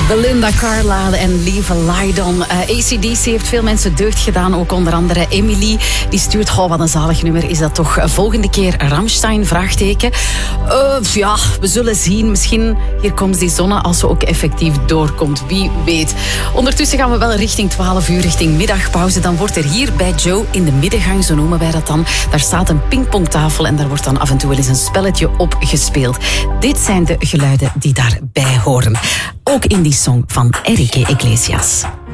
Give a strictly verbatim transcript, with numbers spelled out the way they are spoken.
Belinda Carlisle en Lieve Lydon. Uh, A C D C heeft veel mensen deugd gedaan. Ook onder andere Emily. Die stuurt, oh, wat een zalig nummer is dat toch. Volgende keer Rammstein, vraagteken. Uh, ja, we zullen zien. Misschien hier komt die zonne als ze ook effectief doorkomt. Wie weet. Ondertussen gaan we wel richting twaalf uur, richting middagpauze. Dan wordt er hier bij Joe in de middengang, zo noemen wij dat dan. Daar staat een pingpongtafel en daar wordt dan af en toe wel eens een spelletje op gespeeld. Dit zijn de geluiden die daarbij horen. Ook in die song van Enrique Iglesias.